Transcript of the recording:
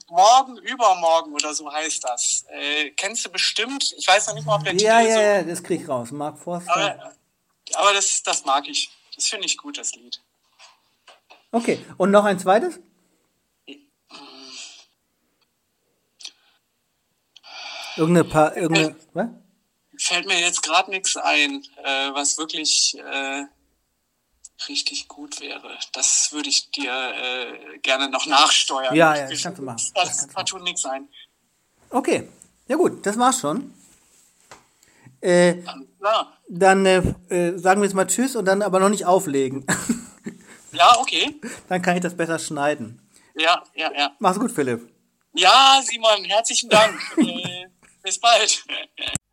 Morgen, übermorgen oder so heißt das. Kennst du bestimmt. Ich weiß noch nicht mal, ob der Titel Ja, das krieg ich raus. Mark Forster. Aber das mag ich. Das finde ich gut, das Lied. Okay, und noch ein zweites? Was? Fällt mir jetzt gerade nichts ein, was wirklich richtig gut wäre. Das würde ich dir gerne noch nachsteuern. Ja, das kannst du machen. Das partout nichts ein. Okay, ja gut, das war's schon. Klar. Dann sagen wir jetzt mal Tschüss und dann aber noch nicht auflegen. Ja, okay. Dann kann ich das besser schneiden. Ja. Mach's gut, Philipp. Ja, Simon, herzlichen Dank. Bis bald.